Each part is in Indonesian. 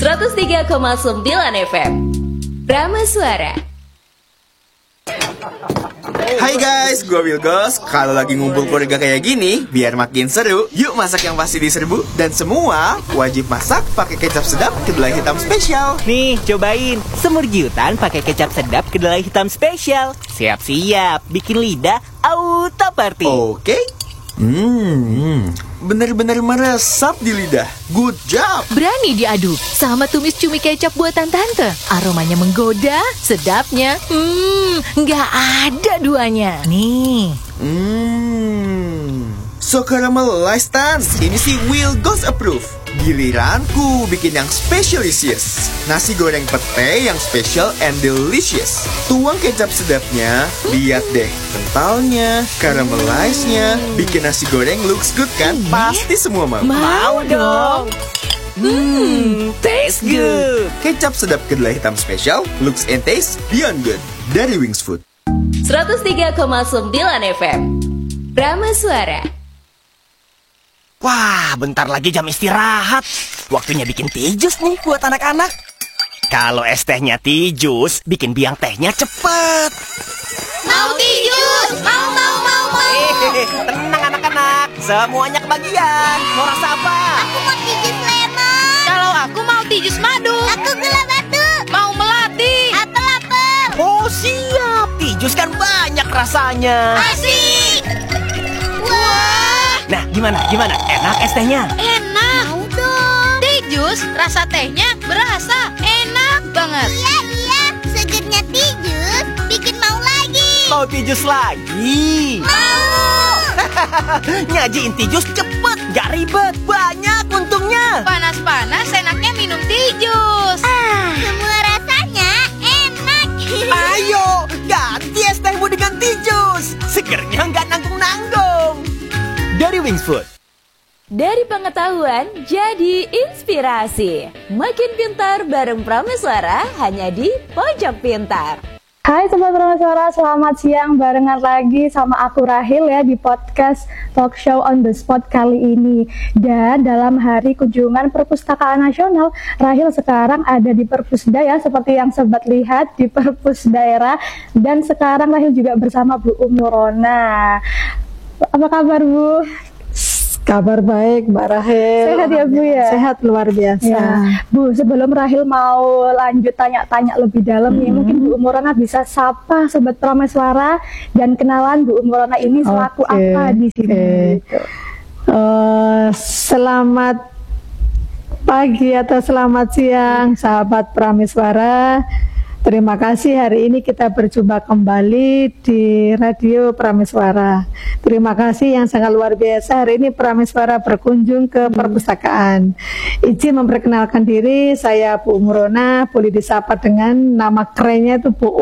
103,9 FM Prama Suara. Hai guys, gue Wilgos. Kalau lagi ngumpul keluarga kayak gini, biar makin seru, yuk masak yang pasti diserbu. Dan semua wajib masak pakai kecap sedap kedelai hitam spesial. Nih, cobain semur giutan pakai kecap sedap kedelai hitam spesial. Siap-siap, bikin lidah auto party. Oke. Bener-bener meresap di lidah. Good job. Berani diaduk sama tumis cumi kecap buatan tante. Aromanya menggoda, sedapnya nggak ada duanya. Nih, So caramelized Tan. Ini sih Wilgos approve. Giliranku bikin yang specialicious. Nasi goreng pete yang special and delicious. Tuang kecap sedapnya. Lihat deh kentalnya, caramelized-nya. Bikin nasi goreng looks good kan? Pasti semua mau. mau dong. Taste good. Kecap sedap kedelai hitam spesial, looks and taste beyond good. Dari Wings Food. 103,9 FM Prama Suara. Wah, bentar lagi jam istirahat. Waktunya bikin teh jus nih buat anak-anak. Kalau es tehnya teh jus, bikin biang tehnya cepet. Mau tijus, mau. Tenang anak-anak, semuanya kebagian. Mau rasa apa? Aku mau tijus lemon. Kalau aku mau tijus madu. Aku gula batu. Mau melati. Apel. Oh siap, teh jus kan banyak rasanya. Asik. Wah. Nah, gimana? Enak es tehnya? Enak. Mau dong. Tijus, rasa tehnya berasa. Enak banget. Iya. Segernya tijus bikin mau lagi. Mau teh jus lagi? Mau. Nyajiin teh jus cepet, gak ribet, banyak untungnya. Panas-panas enaknya minum tijus. Semua rasanya enak. Ayo, ganti es tehmu dengan teh jus. Segernya nggak nanggung-nanggung. Dari Wings Food. Dari pengetahuan jadi inspirasi. Makin pintar bareng Prama Suara hanya di Pojok Pintar. Hai Sobat Prama Suara, selamat siang barengan lagi sama aku Rahil ya di podcast Talk Show on the Spot kali ini. Dan dalam hari kunjungan Perpustakaan Nasional, Rahil sekarang ada di Perpusda ya, seperti yang Sobat lihat di Perpus Daerah. Dan sekarang Rahil juga bersama Bu Nurona. Apa kabar Bu? Kabar baik Mbak Rahil. Sehat ya Bu ya? Sehat luar biasa Ya. Bu, sebelum Rahil mau lanjut tanya-tanya lebih dalam nih, mungkin Bu Nurona bisa sapa Sobat Prama Suara dan kenalan Bu Nurona ini selaku apa di sini. Selamat pagi atau selamat siang sahabat Prama Suara. Terima kasih hari ini kita berjumpa kembali di Radio Prama Suara. Terima kasih yang sangat luar biasa. Hari ini Prama Suara berkunjung ke perpustakaan. Izin memperkenalkan diri, saya Bu Nurona, boleh disapa dengan nama kerennya itu Bu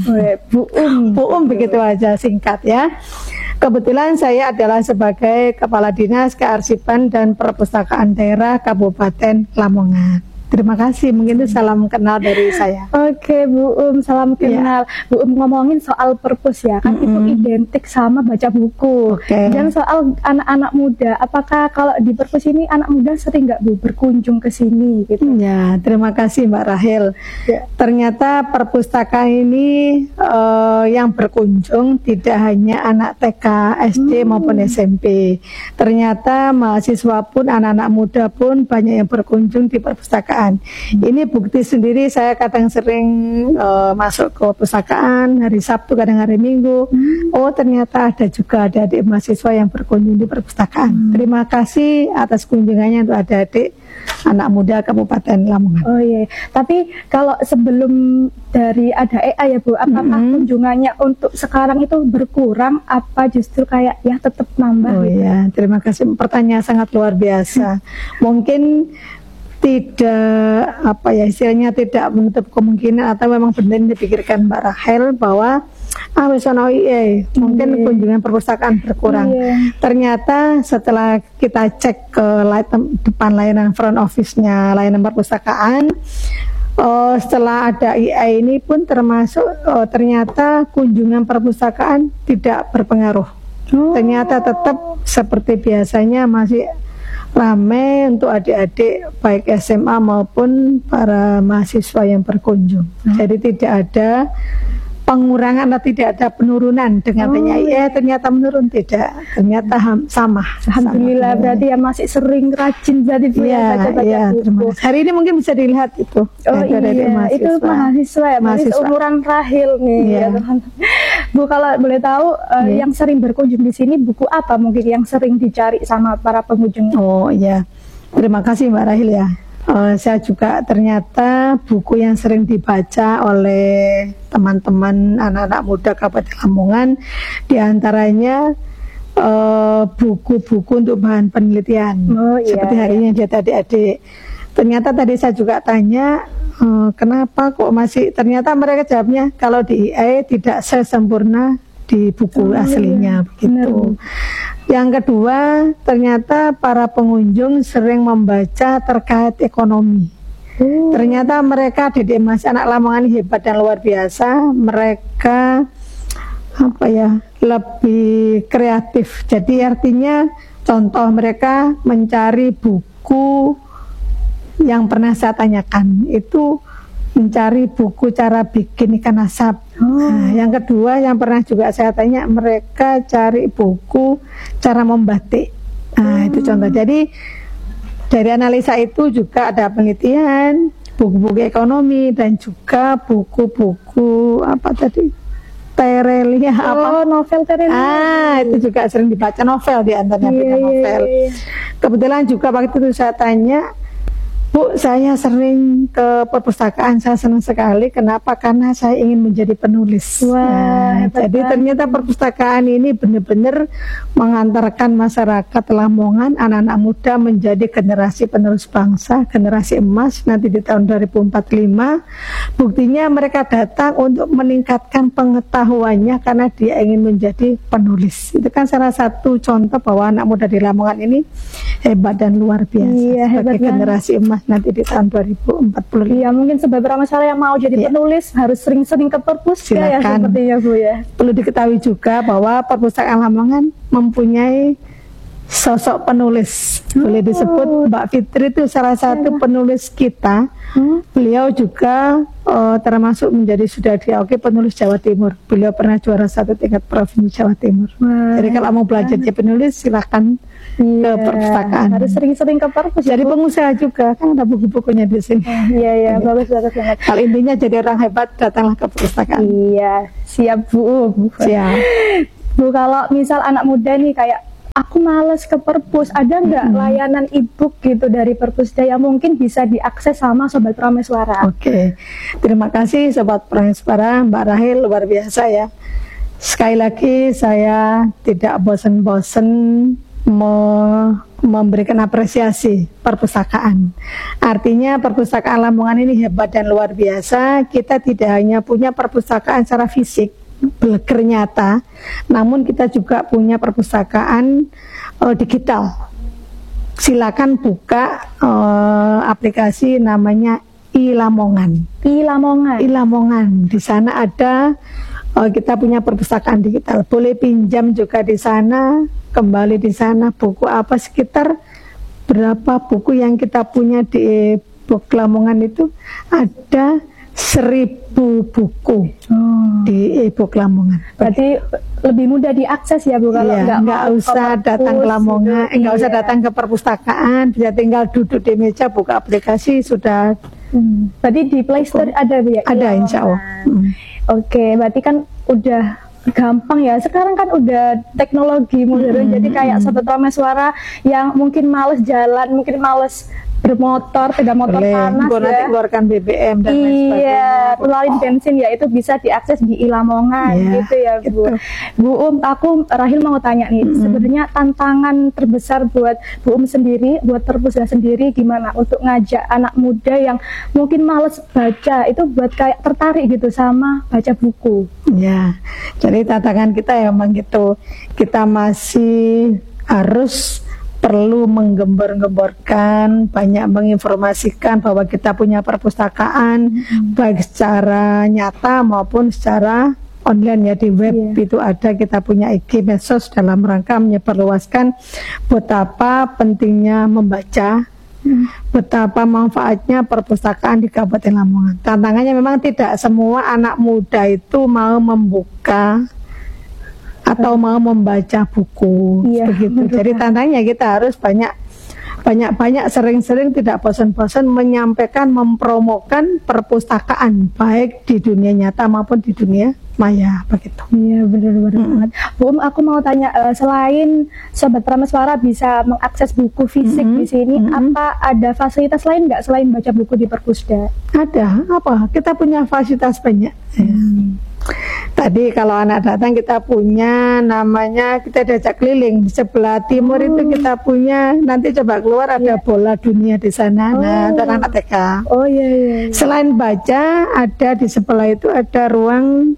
Bu begitu aja singkat ya. Kebetulan saya adalah sebagai Kepala Dinas Kearsipan dan Perpustakaan Daerah Kabupaten Lamongan. Terima kasih, mungkin itu salam kenal dari saya. Oke Bu salam kenal. Bu ngomongin soal perpus ya, kan itu identik sama baca buku. Dan soal anak-anak muda, apakah kalau di perpus ini anak muda sering nggak Bu berkunjung ke sini gitu? Ya, terima kasih Mbak Rahil. Ya. Ternyata perpustakaan ini yang berkunjung tidak hanya anak TK, SD maupun SMP. Ternyata mahasiswa pun, anak-anak muda pun banyak yang berkunjung di perpustakaan. Ini bukti sendiri, saya kadang sering masuk ke perpustakaan hari Sabtu, kadang hari Minggu. Oh ternyata ada juga adik-adik mahasiswa yang berkunjung di perpustakaan. Terima kasih atas kunjungannya untuk adik-adik anak muda Kabupaten Lamongan. Oh iya, tapi kalau sebelum dari ada EA ya Bu, apakah kunjungannya untuk sekarang itu berkurang, apa justru kayak ya tetap nambah? Oh gitu? iya, terima kasih, pertanyaan sangat luar biasa. Mungkin tidak istilahnya tidak menutup kemungkinan atau memang benar dipikirkan Mbak Rahel bahwa mungkin kunjungan perpustakaan berkurang. Ternyata setelah kita cek ke depan layanan front office-nya layanan perpustakaan, setelah ada IA ini pun termasuk ternyata kunjungan perpustakaan tidak berpengaruh. Ternyata tetap seperti biasanya masih ramai untuk adik-adik baik SMA maupun para mahasiswa yang berkunjung. Jadi tidak ada pengurangan atau tidak ada penurunan dengan ternyata menurun, tidak, ternyata sama. Alhamdulillah, berarti ya masih sering rajin jadi baca-baca buku. Hari ini mungkin bisa dilihat itu. Itu mahasiswa ya, mahasiswa umuran Rahil nih. Ya, Bu, kalau boleh tahu yang sering berkunjung di sini buku apa mungkin yang sering dicari sama para pengunjung? Oh iya, terima kasih Mbak Rahil ya. Saya juga ternyata buku yang sering dibaca oleh teman-teman anak-anak muda Kabupaten Lamongan diantaranya buku-buku untuk bahan penelitian. Seperti hari ini dia adik-adik. Ternyata tadi saya juga tanya kenapa kok masih, ternyata mereka jawabnya kalau di IA tidak sesempurna di buku aslinya begitu. Yang kedua, ternyata para pengunjung sering membaca terkait ekonomi. Ternyata mereka didik masih anak Lamongan hebat dan luar biasa. Mereka lebih kreatif. Jadi artinya contoh mereka mencari buku yang pernah saya tanyakan itu mencari buku cara bikin ikan asap. Yang kedua yang pernah juga saya tanya, mereka cari buku cara membatik. Itu contoh. Jadi dari analisa itu juga ada penelitian, buku-buku ekonomi dan juga buku-buku Terelia novel Terelia. Itu juga sering dibaca, novel di antaranya novel. Kebetulan juga waktu itu saya tanya, Bu, saya sering ke perpustakaan, saya senang sekali. Kenapa? Karena saya ingin menjadi penulis. Jadi ternyata perpustakaan ini benar-benar mengantarkan masyarakat Lamongan, anak-anak muda menjadi generasi penerus bangsa, generasi emas nanti di tahun 2045. Buktinya mereka datang untuk meningkatkan pengetahuannya karena dia ingin menjadi penulis. Itu kan salah satu contoh bahwa anak muda di Lamongan ini hebat dan luar biasa sebagai generasi emas nanti di tahun 2045. Iya, mungkin beberapa masalah yang mau jadi penulis harus sering-sering ke perpustakaan ya sepertinya Bu ya. Perlu diketahui juga bahwa perpustakaan Lamongan mempunyai sosok penulis. Boleh disebut Mbak Fitri itu salah satu penulis kita. Beliau juga termasuk menjadi sudah diakui penulis Jawa Timur. Beliau pernah juara 1 tingkat provinsi Jawa Timur. Jadi kalau mau belajar jadi penulis silahkan ke perpustakaan. Harus sering-sering ke perpustakaan. Jadi pengusaha juga kan ada buku-bukunya di sini. Iya, bagus banget. Kalau intinya jadi orang hebat datanglah ke perpustakaan. Iya, siap Bu. Siap. Bu, kalau misal anak muda nih kayak aku males ke perpus, ada nggak layanan e-book gitu dari perpusda yang mungkin bisa diakses sama Sobat Prameswara? Oke, terima kasih Sobat Prameswara, Mbak Rahil luar biasa ya. Sekali lagi saya tidak bosan-bosan memberikan apresiasi perpustakaan. Artinya perpustakaan Lamongan ini hebat dan luar biasa. Kita tidak hanya punya perpustakaan secara fisik, bleger nyata, namun kita juga punya perpustakaan digital. Silakan buka aplikasi namanya iLamongan. iLamongan. Di sana ada kita punya perpustakaan digital. Boleh pinjam juga di sana, kembali di sana buku apa sekitar berapa buku yang kita punya di e-book Lamongan itu ada 1000 buku di e-book Lamongan. Berarti lebih mudah diakses ya Bu kalau nggak usah datang ke Lamongan, nggak usah datang ke perpustakaan, bisa tinggal duduk di meja buka aplikasi sudah. Berarti di Play Store ada Bu ya? Ada insya Allah. Oke, berarti kan udah gampang ya. Sekarang kan udah teknologi modern, jadi kayak Sobat Prameswara yang mungkin males jalan, mungkin males bermotor, sepeda motor panas nanti keluarkan BBM dan lain sebagainya. Iya, keluarin bensin ya, itu bisa diakses di iLamongan gitu ya Bu. Bu aku Rahil mau tanya nih, sebenarnya tantangan terbesar buat Bu sendiri, buat perpustakaan sendiri gimana untuk ngajak anak muda yang mungkin males baca itu buat kayak tertarik gitu sama baca buku. Ya, jadi tantangan kita ya memang gitu. Kita masih harus perlu menggembor-gemborkan, banyak menginformasikan bahwa kita punya perpustakaan baik secara nyata maupun secara online ya, di web itu ada, kita punya IG medsos dalam rangka menyebarluaskan betapa pentingnya membaca, betapa manfaatnya perpustakaan di Kabupaten Lamongan. Tantangannya memang tidak semua anak muda itu mau membuka atau mau membaca buku begitu. Jadi tantangannya kita harus banyak sering-sering tidak bosan-bosan menyampaikan, mempromokan perpustakaan baik di dunia nyata maupun di dunia maya begitu. Iya, benar-benar banget. Bu, aku mau tanya, selain Sobat Prameswara bisa mengakses buku fisik di sini, apa ada fasilitas lain nggak selain baca buku di Perpusda? Ada, apa? Kita punya fasilitas banyak. Tadi kalau anak datang kita punya namanya, kita diajak keliling di sebelah timur itu kita punya, nanti coba keluar ada bola dunia di sana. Nah, untuk anak TK. Oh iya. Selain baca, ada di sebelah itu ada ruang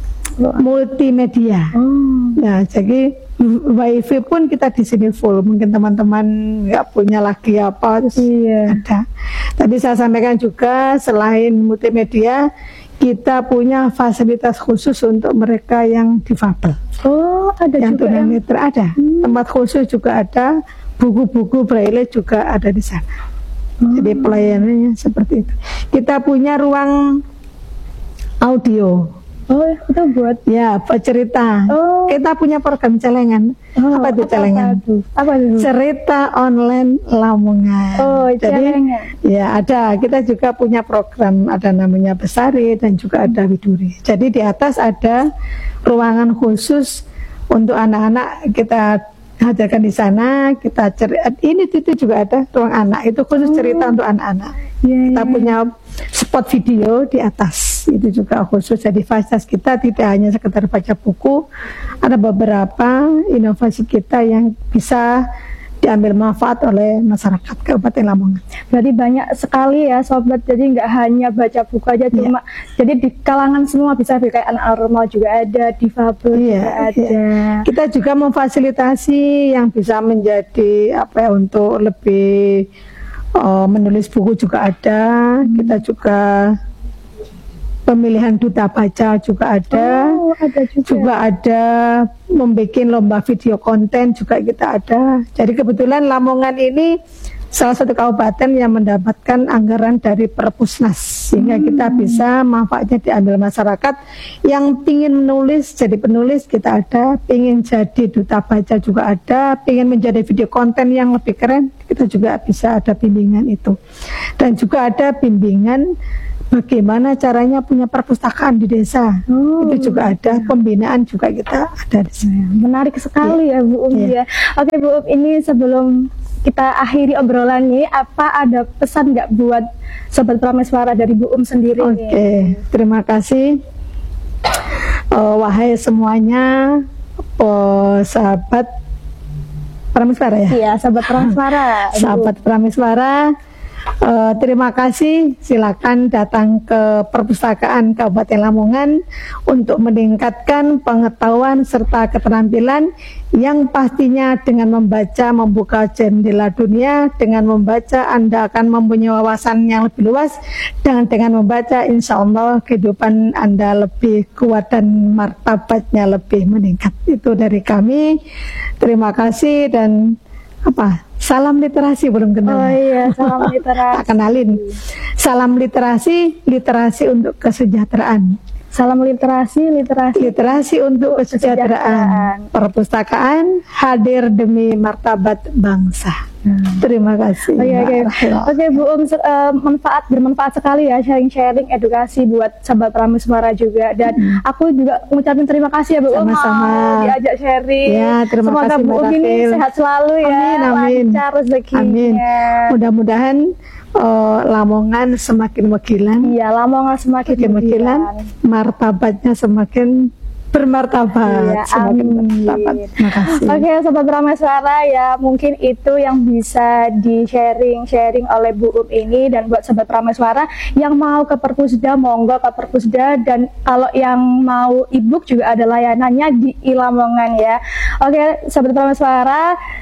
multimedia. Nah, jadi wifi pun kita di sini full. Mungkin teman-teman nggak punya lagi apa, ada. Tadi saya sampaikan juga selain multimedia, kita punya fasilitas khusus untuk mereka yang difabel. Oh, ada yang juga tunanetra ada. Tempat khusus juga ada, buku-buku braille juga ada di sana. Jadi pelayanannya seperti itu. Kita punya ruang audio. Oh, itu buat cerita. Kita punya program celengan. Apa itu celengan? Apa itu? Cerita online Lamongan. Oh, jadi celengan. Ya ada. Kita juga punya program, ada namanya Besari dan juga ada Widuri. Jadi di atas ada ruangan khusus untuk anak-anak, kita hadirkan di sana. Kita ini itu juga ada ruang anak, itu khusus cerita untuk anak-anak. Kita punya spot video di atas, itu juga khusus. Jadi fasilitas kita tidak hanya sekedar baca buku, ada beberapa inovasi kita yang bisa diambil manfaat oleh masyarakat Kabupaten Lamongan. Berarti banyak sekali ya Sobat, jadi nggak hanya baca buku aja, cuma jadi di kalangan semua bisa, kayak anak normal juga ada, difabel juga ada. Kita juga memfasilitasi yang bisa menjadi untuk lebih menulis buku juga ada. Kita juga pemilihan duta baca juga ada. Ada juga ada membuat lomba video konten juga kita ada. Jadi kebetulan Lamongan ini salah satu kabupaten yang mendapatkan anggaran dari Perpusnas, sehingga kita bisa manfaatnya diambil masyarakat. Yang ingin menulis jadi penulis kita ada, ingin jadi duta baca juga ada, ingin menjadi video konten yang lebih keren kita juga bisa, ada bimbingan itu. Dan juga ada bimbingan bagaimana caranya punya perpustakaan di desa. Itu juga ada, pembinaan juga kita ada di sini. Menarik sekali ya Bu Um ya. Oke Bu Um, ini sebelum kita akhiri obrolan ini, apa ada pesan nggak buat Sobat Prameswara dari Bu Um sendiri? Oke, terima kasih. Wahai semuanya, sahabat Prameswara ya? Iya, sahabat Prameswara. Sahabat Prameswara, terima kasih. Silakan datang ke Perpustakaan Kabupaten Lamongan untuk meningkatkan pengetahuan serta keterampilan yang pastinya dengan membaca membuka jendela dunia. Dengan membaca Anda akan mempunyai wawasan yang lebih luas, dan dengan membaca insya Allah kehidupan Anda lebih kuat dan martabatnya lebih meningkat. Itu dari kami. Terima kasih dan salam literasi belum kenal. Oh iya, salam literasi. Tak kenalin. Salam literasi, literasi untuk kesejahteraan. Salam literasi untuk kesejahteraan. Perpustakaan hadir demi martabat bangsa. Terima kasih. Oke, Bu Um, bermanfaat sekali ya sharing edukasi buat sahabat Prameswara juga, dan aku juga ngucapin terima kasih ya Bu Um, diajak sharing. Ya, terima semoga kasih, Bu Um ini sehat selalu ya, lancar rezekinya. Amin. Mudah-mudahan Lamongan semakin megilan. Iya, Lamongan semakin megilan. Martabatnya semakin bermartabat. Semakin bermartabat. Terima kasih. Oke, Sobat Prameswara ya, mungkin itu yang bisa di-sharing oleh Bu Um ini. Dan buat Sobat Prameswara yang mau ke Perpusda, monggo ke Perpusda. Dan kalau yang mau e-book juga ada layanannya di Lamongan ya. Oke, Sobat Prameswara,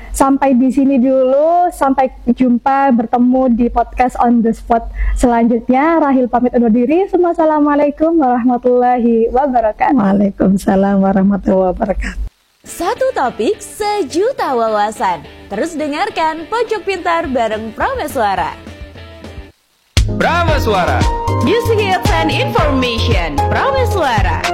sampai di sini dulu. Sampai jumpa bertemu di podcast On The Spot selanjutnya. Rahil pamit undur diri. Assalamualaikum warahmatullahi wabarakatuh. Waalaikumsalam warahmatullahi wabarakatuh. Satu topik, sejuta wawasan. Terus dengarkan Pojok Pintar bareng Prameswara. Prameswara. Music Hits and Information. Prameswara.